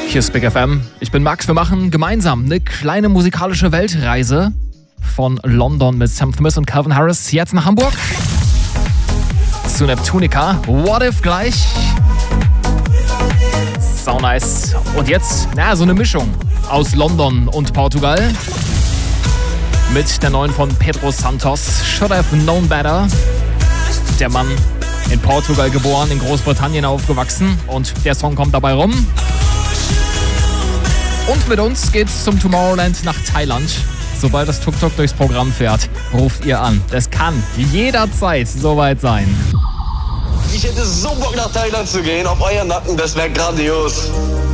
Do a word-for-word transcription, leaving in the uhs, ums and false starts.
Hier ist Big F M. Ich bin Max. Wir machen gemeinsam eine kleine musikalische Weltreise von London mit Sam Smith und Calvin Harris jetzt nach Hamburg zu Neptunica. What If gleich. So nice. Und jetzt, na, so eine Mischung aus London und Portugal mit der neuen von Pedro Santos, Should Have Known Better. Der Mann in Portugal geboren, in Großbritannien aufgewachsen und der Song kommt dabei rum. Und mit uns geht's zum Tomorrowland nach Thailand. Sobald das Tuk-Tuk durchs Programm fährt, ruft ihr an. Das kann jederzeit soweit sein. Ich hätte so Bock nach Thailand zu gehen, auf euren Nacken, das wäre grandios.